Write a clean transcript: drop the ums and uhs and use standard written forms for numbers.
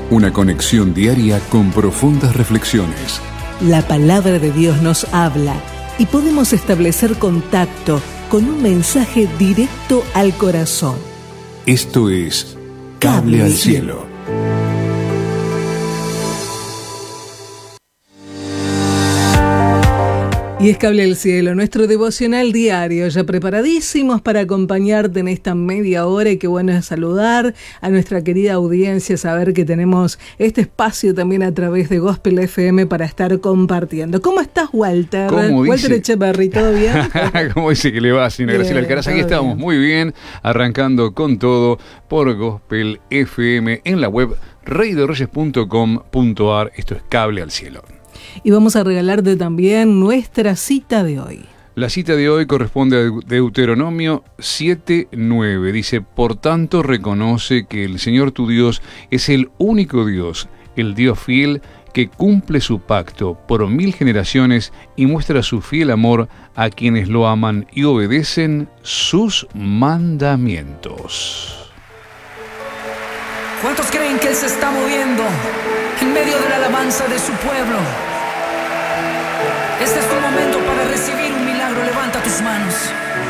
Una conexión diaria con profundas reflexiones. La palabra de Dios nos habla y podemos establecer contacto con un mensaje directo al corazón. Esto es Cable al Cielo. Y es Cable al Cielo, nuestro devocional diario, ya preparadísimos para acompañarte en esta media hora. Y qué bueno es saludar a nuestra querida audiencia, saber que tenemos este espacio también a través de Gospel FM para estar compartiendo. ¿Cómo estás, Walter? Walter Echeverry, ¿todo bien? ¿Cómo dice que le va, señora Graciela Alcaraz? Aquí estamos bien. Muy bien, arrancando con todo por Gospel FM en la web reydorreyes.com.ar. Esto es Cable al Cielo. Y vamos a regalarte también nuestra cita de hoy. La cita de hoy corresponde a Deuteronomio 7:9. Dice: por tanto reconoce que el Señor tu Dios es el único Dios, el Dios fiel, que cumple su pacto por 1000 generaciones y muestra su fiel amor a quienes lo aman y obedecen sus mandamientos. ¿Cuántos creen que Él se está moviendo en medio de la alabanza de su pueblo? Este es tu momento para recibir un milagro. Levanta tus manos.